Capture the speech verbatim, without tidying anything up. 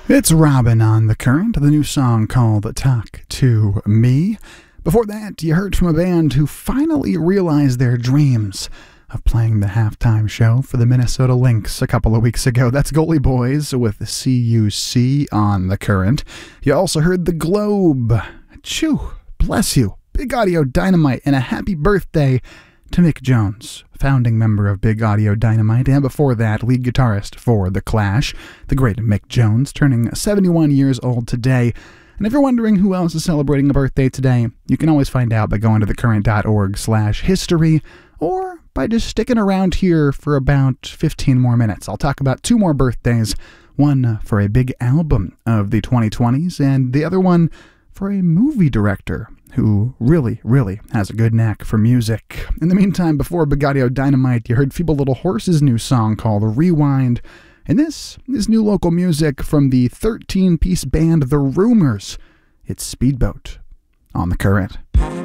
It's Robin on The Current, the new song called Talk to Me. Before that, you heard from a band who finally realized their dreams of playing the halftime show for the Minnesota Lynx a couple of weeks ago. That's Goalie Boys with C U C on The Current. You also heard The Globe. Chew, bless you. Big Audio Dynamite, and a happy birthday to Mick Jones, founding member of Big Audio Dynamite, and before that, lead guitarist for The Clash, the great Mick Jones, turning seventy-one years old today. And if you're wondering who else is celebrating a birthday today, you can always find out by going to thecurrent.org slash history, or by just sticking around here for about fifteen more minutes. I'll talk about two more birthdays, one for a big album of the twenty twenties, and the other one for a movie director who really, really has a good knack for music. In the meantime, before Big Audio Dynamite, you heard Feeble Little Horse's new song called Rewind, and this is new local music from the thirteen-piece band The Rumors. It's Speedboat on The Current.